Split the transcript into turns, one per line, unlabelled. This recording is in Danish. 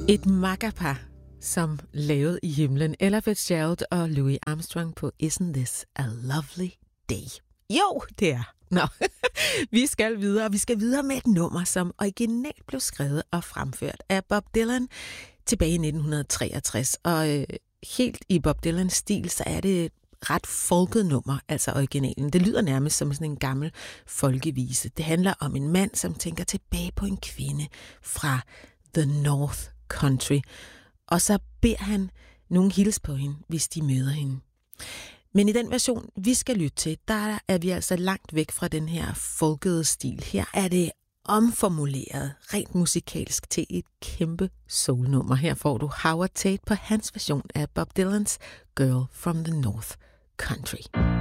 Et makkerpar, som lavede i himlen. Ella Fitzgerald og Louis Armstrong på Isn't This a Lovely Day? Jo, det er. Nå, vi skal videre. Vi skal videre med et nummer, som originalt blev skrevet og fremført af Bob Dylan tilbage i 1963. Og helt i Bob Dylans stil, så er det et ret folket nummer, altså originalen. Det lyder nærmest som sådan en gammel folkevise. Det handler om en mand, som tænker tilbage på en kvinde fra The North Country. Og så beder han nogen hils på hende, hvis de møder hende. Men i den version, vi skal lytte til, der er vi altså langt væk fra den her folkede stil. Her er det omformuleret rent musikalsk til et kæmpe soulnummer. Her får du Howard Tate på hans version af Bob Dylans Girl from the North Country.